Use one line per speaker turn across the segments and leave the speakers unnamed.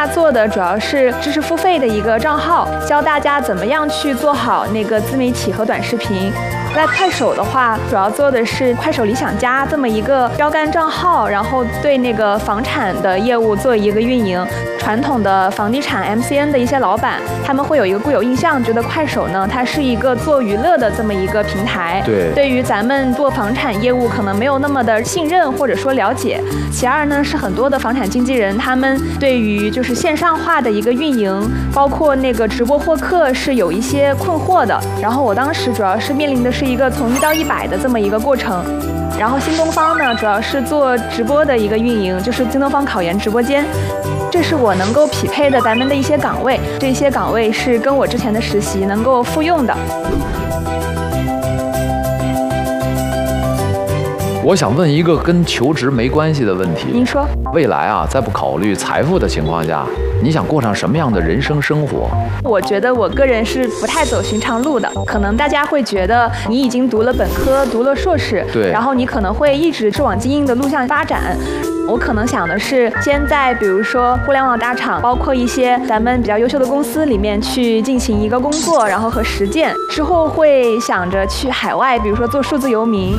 他做的主要是知识付费的一个账号，教大家怎么样去做好那个自媒体和短视频。在快手的话，主要做的是快手理想家这么一个标杆账号，然后对那个房产的业务做一个运营。传统的房地产 MCN 的一些老板，他们会有一个固有印象，觉得快手呢，它是一个做娱乐的这么一个平台。对于咱们做房产业务可能没有那么的信任或者说了解。其二呢，是很多的房产经纪人，他们对于就是线上化的一个运营，包括那个直播获客是有一些困惑的。然后我当时主要是面临的是一个从1到100的这么一个过程。然后新东方呢，主要是做直播的一个运营，就是新东方考研直播间。这是我能够匹配的咱们的一些岗位，这些岗位是跟我之前的实习能够复用的。
我想问一个跟求职没关系的问题。
您说，
未来啊，在不考虑财富的情况下，你想过上什么样的人生生活？
我觉得我个人是不太走寻常路的。可能大家会觉得你已经读了本科，读了硕士，
对，
然后你可能会一直是往精英的路上发展。我可能想的是，先在比如说互联网大厂，包括一些咱们比较优秀的公司里面去进行一个工作，然后和实践。之后会想着去海外，比如说做数字游民。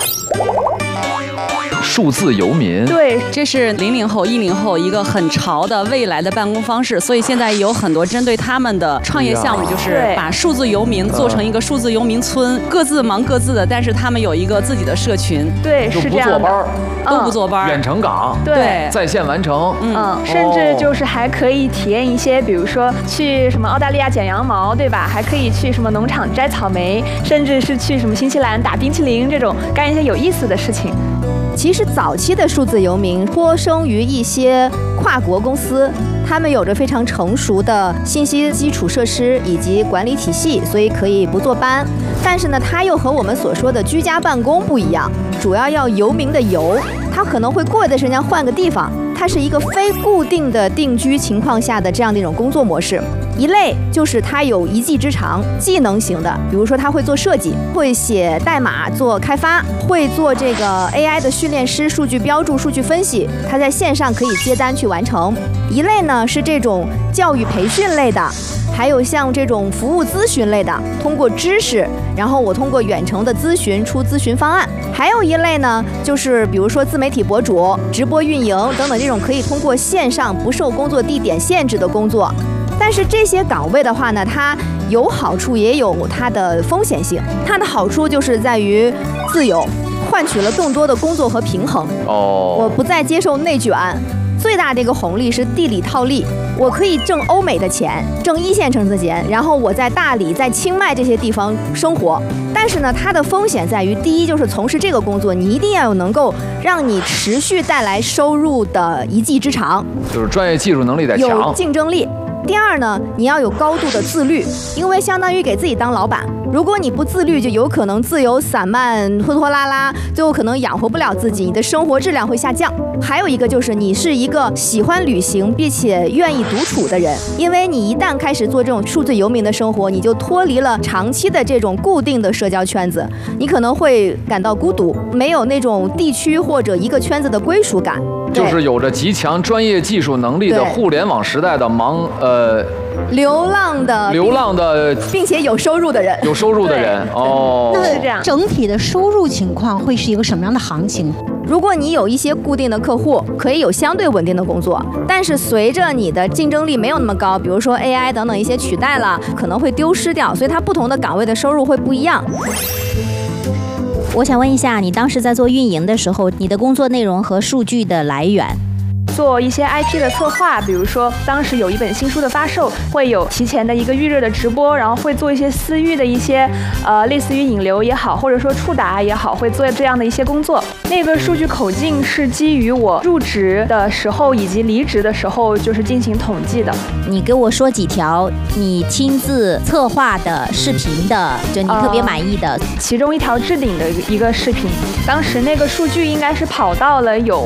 数字游民，
对，
这是00后、10后一个很潮的未来的办公方式，所以现在有很多针对他们的创业项目，就是把数字游民做成一个数字游民村，各自忙各自的，但是他们有一个自己的社群，
对，是这样的，
不坐班，
都不坐班，
远程岗，
对，
在线完成，
甚至就是还可以体验一些，比如说去什么澳大利亚剪羊毛，对吧？还可以去什么农场摘草莓，甚至是去什么新西兰打冰淇淋，这种干一些有意思的事情。
其实早期的数字游民托生于一些跨国公司，他们有着非常成熟的信息基础设施以及管理体系，所以可以不坐班。但是呢，它又和我们所说的居家办公不一样，主要要游民的游，它可能会过一段时间换个地方，它是一个非固定的定居情况下的这样的一种工作模式。一类就是他有一技之长，技能型的，比如说他会做设计，会写代码做开发，会做这个 AI 的训练师、数据标注、数据分析，他在线上可以接单去完成。一类呢是这种教育培训类的，还有像这种服务咨询类的，通过知识，然后我通过远程的咨询出咨询方案。还有一类呢，就是比如说自媒体博主、直播运营等等这种可以通过线上不受工作地点限制的工作。但是这些岗位的话呢，它有好处也有它的风险性。它的好处就是在于自由，换取了更多的工作和平衡。我不再接受内卷。最大的一个红利是地理套利，我可以挣欧美的钱，挣1线城市的钱，然后我在大理、在清迈这些地方生活。但是呢，它的风险在于，第一就是从事这个工作，你一定要有能够让你持续带来收入的一技之长，
就是专业技术能力得强，
有竞争力。第二呢，你要有高度的自律，因为相当于给自己当老板。如果你不自律，就有可能自由散漫、拖拖拉拉，最后可能养活不了自己，你的生活质量会下降。还有一个就是你是一个喜欢旅行并且愿意独处的人，因为你一旦开始做这种数字游民的生活，你就脱离了长期的这种固定的社交圈子，你可能会感到孤独，没有那种地区或者一个圈子的归属感。
就是有着极强专业技术能力的互联网时代的
流浪的，并且有收入的人，
那是这样。整体的收入情况会是一个什么样的行情？
如果你有一些固定的客户，可以有相对稳定的工作，但是随着你的竞争力没有那么高，比如说 AI 等等一些取代了，可能会丢失掉，所以它不同的岗位的收入会不一样。
我想问一下，你当时在做运营的时候，你的工作内容和数据的来源？
做一些 IP 的策划，比如说当时有一本新书的发售，会有提前的一个预热的直播，然后会做一些私域的一些类似于引流也好，或者说触达也好，会做这样的一些工作。那个数据口径是基于我入职的时候以及离职的时候就是进行统计的。
你给我说几条你亲自策划的视频的，就你特别满意的。
其中一条置顶的一个视频，当时那个数据应该是跑到了有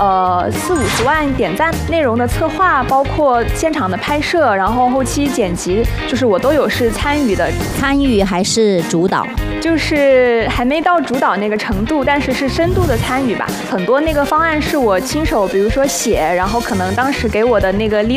40-50万点赞，内容的策划包括现场的拍摄，然后后期剪辑，就是我都有是参与的。
参与还是主导？
就是还没到主导那个程度，但是是深度的参与吧。很多那个方案是我亲手，比如说写，然后可能当时给我的那个